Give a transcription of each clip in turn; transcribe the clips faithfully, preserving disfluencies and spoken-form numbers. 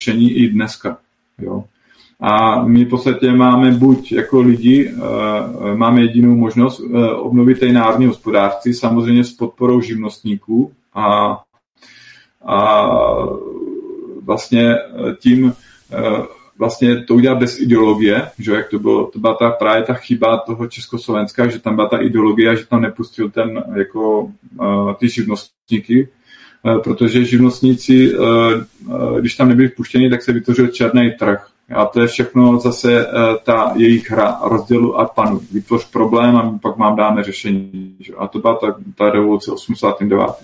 řešení i dneska. Jo. A my v podstatě máme buď jako lidi, máme jedinou možnost obnovit té národní hospodářství, samozřejmě s podporou živnostníků a, a vlastně tím vlastně to udělat bez ideologie, že jak to bylo, to byla ta, právě ta chyba toho Československa, že tam byla ta ideologie, že tam nepustil ten jako ty živnostníky, protože živnostníci, když tam nebyli vpuštěni, tak se vytvořil černý trh. A to je všechno zase ta jejich hra rozdělu a panu. Vytvoř problém a my pak vám dáme řešení. Že? A to byla ta, ta revoluce osmdesátým devátým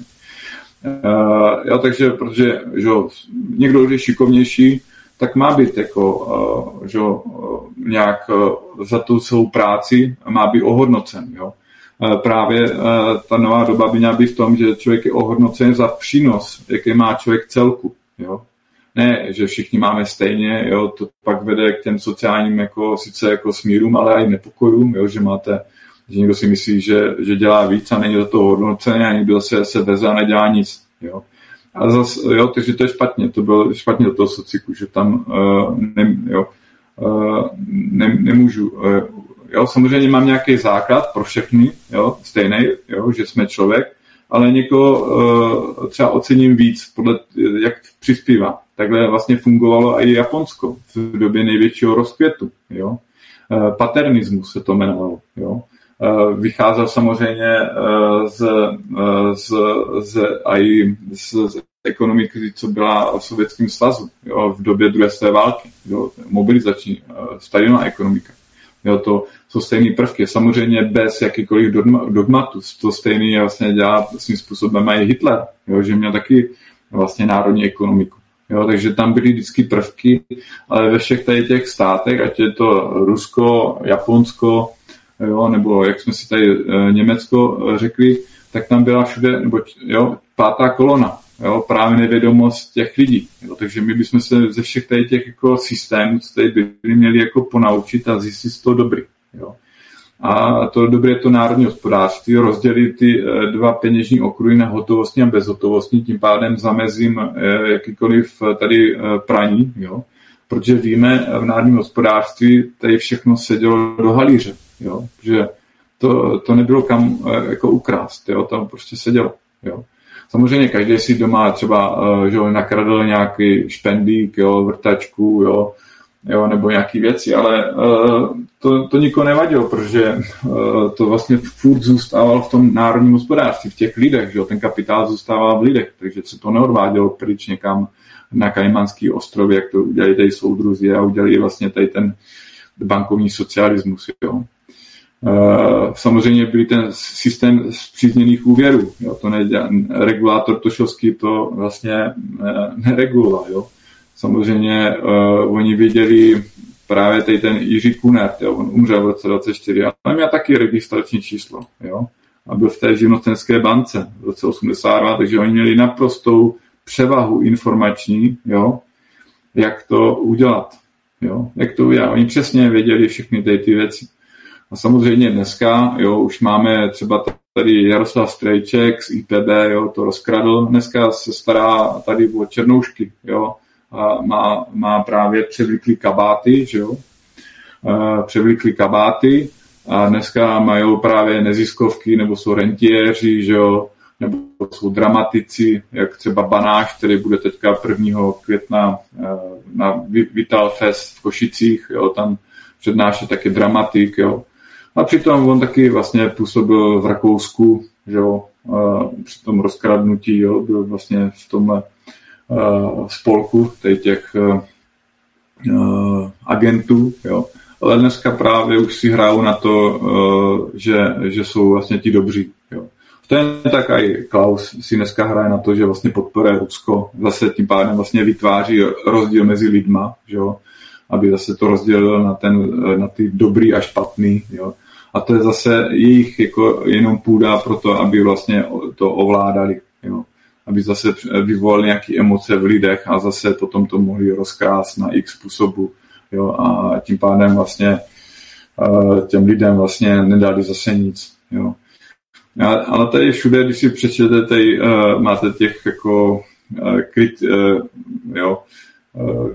Uh, jo, takže, protože že, někdo, když je šikovnější, tak má být jako, uh, že, uh, nějak uh, za tu svou práci má být ohodnocen. Jo? Uh, právě uh, ta nová doba by měla být v tom, že člověk je ohodnocen za přínos, jaký má člověk celku. Jo? Ne, že všichni máme stejně, jo, to pak vede k těm sociálním jako, sice jako smírům, ale i nepokojům, jo, že máte, že někdo si myslí, že, že dělá víc a není za to hodnocený a někdo se, se veze a nedělá nic. Jo. A zase, jo, takže to je špatně, to bylo špatně do toho sociku, že tam uh, ne, jo, uh, ne, nemůžu. Uh, jo, samozřejmě mám nějaký základ pro všechny, jo, stejný, jo, že jsme člověk, ale někoho uh, třeba ocením víc, podle jak přispívá. Takhle vlastně fungovalo i Japonsko v době největšího rozkvětu. Jo? Uh, paternismus se to jmenovalo. Jo? Uh, vycházel samozřejmě uh, z, uh, z, z, aj z, z ekonomiky, co byla v Sovětském svazu, jo? V době druhé světové války. Jo? Mobilizační, uh, stadinová ekonomika. Jo? To jsou stejné prvky. Samozřejmě bez jakýkoliv dogmatu. To stejný vlastně dělá svým způsobem i Hitler, jo? Že měl taky vlastně národní ekonomiku. Jo, takže tam byly vždycky prvky, ale ve všech tady těch státech, ať je to Rusko, Japonsko, jo, nebo jak jsme si tady e, Německo řekli, tak tam byla všude, nebo jo, pátá kolona, jo, právě nevědomost těch lidí. Jo, takže my bychom se ze všech tady těch jako systémů, co tady byli, měli jako ponaučit a zjistit z toho dobrý. Jo. A to dobré je to národní hospodářství, rozdělit ty dva peněžní okruhy na hotovostní a bezhotovostní, tím pádem zamezím jakýkoliv tady praní, jo? Protože víme, v národním hospodářství tady všechno sedělo do halíře, jo? Že to, to nebylo kam jako ukrást, jo? Tam prostě sedělo. Jo? Samozřejmě každý si doma třeba že nakradl nějaký špendík, jo? Vrtačku, jo? Jo, nebo nějaký věci, ale uh, to, to nikoho nevadilo, protože uh, to vlastně furt zůstávalo v tom národním hospodářství, v těch lidech, že jo, ten kapitál zůstával v lidech, takže se to neodvádělo pryč někam na Kajmanský ostrovy, jak to udělali tady soudruzi a udělali vlastně tady ten bankovní socialismus, jo. Uh, samozřejmě byl ten systém zpřízněných úvěrů, jo, to nedělá, regulátor Tošovský to vlastně uh, nereguloval, jo. Samozřejmě uh, oni viděli právě tady ten Jiří Kunert, jo, on umřel v roce dvacet čtyři, ale měl taky registrační číslo, jo, a byl v té živnostenské bance v roce osmdesát dva, takže oni měli naprostou převahu informační, jo, jak to udělat, jo, jak to udělat. Oni přesně věděli všechny tady ty věci. A samozřejmě dneska, jo, už máme třeba tady Jaroslav Strejček z I P B, jo, to rozkradl, dneska se stará tady o černoušky, jo, a má, má právě převliklý kabáty, že jo? Převliklý kabáty a dneska mají právě neziskovky, nebo jsou rentiéři, že jo? Nebo jsou dramatici, jak třeba Banáš, který bude teďka prvního května na Vital Fest v Košicích, jo? Tam přednáší taky dramatik, jo? A přitom on taky vlastně působil v Rakousku, že jo? Při tom rozkradnutí, jo? Byl vlastně v tomhle Uh, spolku těch uh, uh, agentů, jo. Ale dneska právě už si hrajou na to, uh, že, že jsou vlastně ti dobří. Jo. To je tak i Klaus si dneska hraje na to, že vlastně podporuje Rusko, zase tím pádem vlastně vytváří rozdíl mezi lidma, že jo, aby zase to rozdělil na, ten, na ty dobrý a špatný. Jo. A to je zase jejich jako jenom půda pro to, aby vlastně to ovládali. Jo. Aby zase vyvolali nějaké emoce v lidech a zase potom to mohli rozkrást na x způsobu. Jo, a tím pádem vlastně těm lidem vlastně nedali zase nic. Jo. Ale tady všude, když si přečtete, tady máte těch jako kryt, jo,